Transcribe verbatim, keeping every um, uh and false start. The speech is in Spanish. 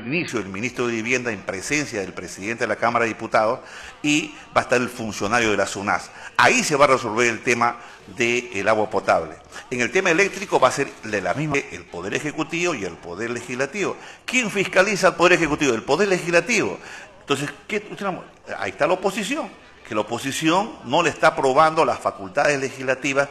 inicio el ministro de Vivienda en presencia del presidente de la Cámara de Diputados y va a estar el funcionario de la SUNAS. Ahí se va a resolver el tema del agua potable. En el tema eléctrico va a ser de la misma el Poder Ejecutivo y el Poder Legislativo. ¿Quién fiscaliza al Poder Ejecutivo? El Poder Legislativo. Entonces, ¿qué? Ahí está la oposición, que la oposición no le está aprobando las facultades legislativas